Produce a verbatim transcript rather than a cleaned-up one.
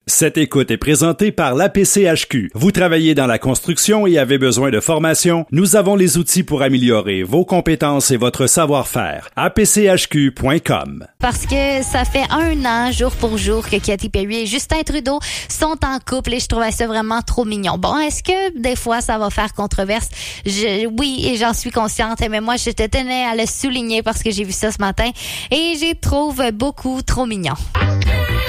Cette écoute est présentée par l'A P C H Q. Vous travaillez dans la construction et avez besoin de formation? Nous avons les outils pour améliorer vos compétences et votre savoir-faire. A P C H Q point com. Parce que ça fait un an, jour pour jour, que Katy Perry et Justin Trudeau sont en couple et je trouvais ça vraiment trop mignon. Bon, est-ce que des fois ça va faire controverse? Je, oui, et j'en suis consciente, mais moi je te tenais à le souligner parce que j'ai vu ça ce matin et je trouve beaucoup trop mignon.